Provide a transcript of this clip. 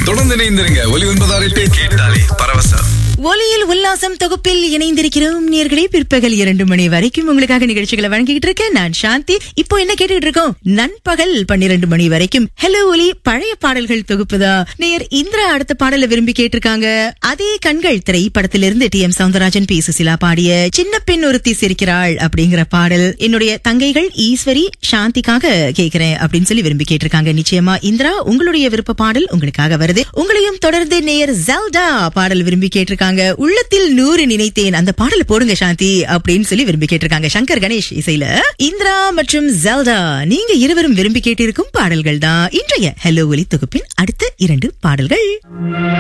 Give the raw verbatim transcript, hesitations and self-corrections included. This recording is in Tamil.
தொடர்ந்து இணைந்திருங்க. ஒலி ஒன்பதாறு எட்டு கேட்டாலே பரவசம். ஒலியில் உல்லாசம் தொகுப்பில் இணைந்திருக்கிறோம் நேர்களே. பிற்பகல் இரண்டு மணி வரைக்கும் உங்களுக்காக நிகழ்ச்சிகளை வழங்கிட்டு இருக்கேன் நான் சாந்தி. இப்போ என்ன கேட்டுக்கிட்டு இருக்கோம்? நண்பகல் பன்னிரண்டு மணி வரைக்கும் ஹலோ ஒலி பழைய பாடல்கள் தொகுப்புதா. நேர் இந்திரா அடுத்த பாடலை விரும்பி கேட்டிருக்காங்க. அதே கண்கள் திரைப்படத்திலிருந்து D M Soundararajan B Susheela பாடிய சின்ன பெண் ஒருத்தி சிரிக்கிறாள் அப்படிங்கிற பாடல் என்னுடைய தங்கைகள் ஈஸ்வரி சாந்திக்காக கேட்கிறேன் அப்படின்னு சொல்லி விரும்பி கேட்டிருக்காங்க. நிச்சயமா இந்திரா உங்களுடைய விருப்ப பாடல் உங்களுக்காக வருது. உங்களையும் தொடர்ந்து நேர் ஜெல்டா பாடல் விரும்பி கேட்டிருக்காங்க. உள்ளத்தில் நூறு நினைத்தேன் அந்த பாடல் போடுங்க சாந்தி அப்படின்னு சொல்லி விரும்பி கேட்டிருக்காங்க. சங்கர் கணேஷ் இசையில இந்திரா மற்றும் ஜெல்டா நீங்க இருவரும் விரும்பி கேட்டிருக்கும் பாடல்கள் தான் இன்றைய ஹலோ ஒலி தொகுப்பின் அடுத்த இரண்டு பாடல்கள்.